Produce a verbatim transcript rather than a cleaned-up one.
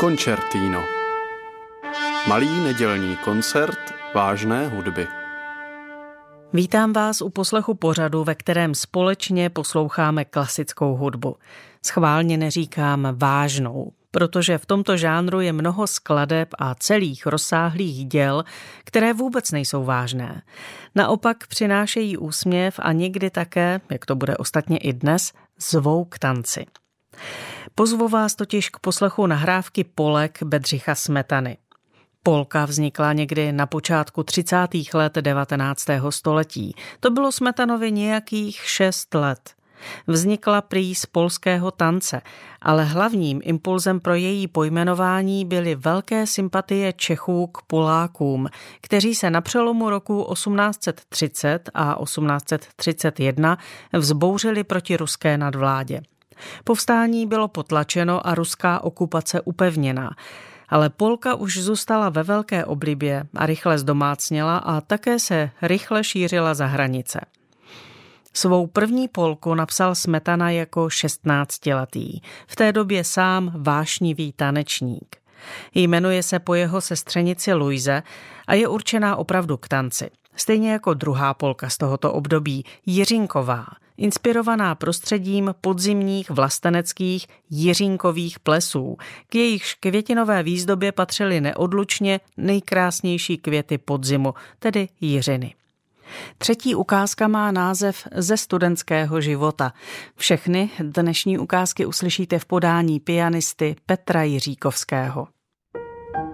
Koncertino. Malý nedělní koncert vážné hudby. Vítám vás u poslechu pořadu, ve kterém společně posloucháme klasickou hudbu. Schválně neříkám vážnou, protože v tomto žánru je mnoho skladeb a celých rozsáhlých děl, které vůbec nejsou vážné. Naopak přinášejí úsměv a někdy také, jak to bude ostatně i dnes, zvou k tanci. Pozvu vás totiž k poslechu nahrávky Polek Bedřicha Smetany. Polka vznikla někdy na počátku třicátých let devatenáctého století. To bylo Smetanovi nějakých šest let. Vznikla prý z polského tance, ale hlavním impulzem pro její pojmenování byly velké sympatie Čechů k Polákům, kteří se na přelomu roku osmnáct set třicet a osmnáct set třicet jedna vzbouřili proti ruské nadvládě. Povstání bylo potlačeno a ruská okupace upevněna. Ale polka už zůstala ve velké oblibě a rychle zdomácněla a také se rychle šířila za hranice. Svou první polku napsal Smetana jako šestnáctiletý, v té době sám vášnivý tanečník. Jmenuje se po jeho sestřenici Luize a je určená opravdu k tanci. Stejně jako druhá polka z tohoto období, Jiřínková, inspirovaná prostředím podzimních vlasteneckých jiřínkových plesů. K jejichž květinové výzdobě patřily neodlučně nejkrásnější květy podzimu, tedy jiřiny. Třetí ukázka má název Ze studentského života. Všechny dnešní ukázky uslyšíte v podání pianisty Petra Jiříkovského.